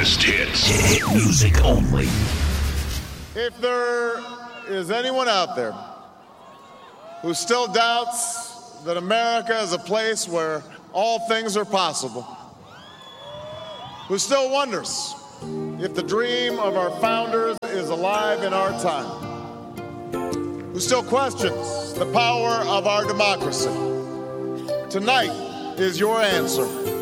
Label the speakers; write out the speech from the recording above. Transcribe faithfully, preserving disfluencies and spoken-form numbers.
Speaker 1: Greatest hits. Hit music only.
Speaker 2: If there is anyone out there who still doubts that America is a place where all things are possible, who still wonders if the dream of our founders is alive in our time, who still questions the power of our democracy, tonight is your answer.